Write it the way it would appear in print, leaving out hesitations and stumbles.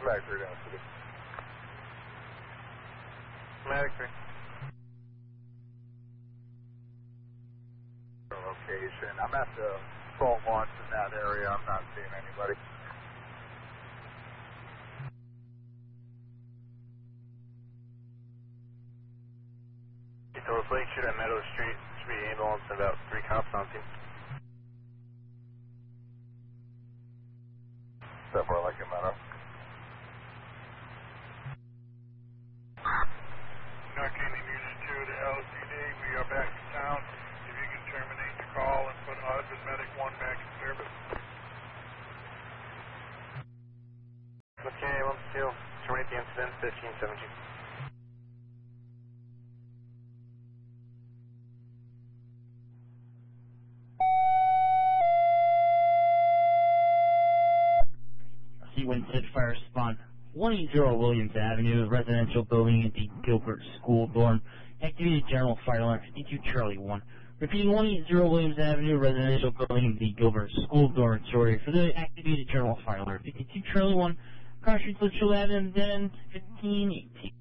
Medic 3 down, city. Medic 3. Location. I'm at the salt launch in that area. I'm not seeing anybody. East Lake Shoot at Meadow Street. Should be ambulance and about 3 cops on scene. Somewhere like a Meadow. Narcanine Unit 2 to LCD. We are back in town. If you can terminate the call and put us and Medic 1 back in service. Okay, 1-2. Terminate the incident, 1517. Sequence fire spawn 180 Williams Avenue, residential building at the Gilbert School dorm. Activated general fire alarm 52 Charlie 1. Repeating 180 Williams Avenue, residential building at the Gilbert School dormitory for the activated general fire alarm 52 Charlie 1. Cross Street, Litchfield Avenue, then 1518.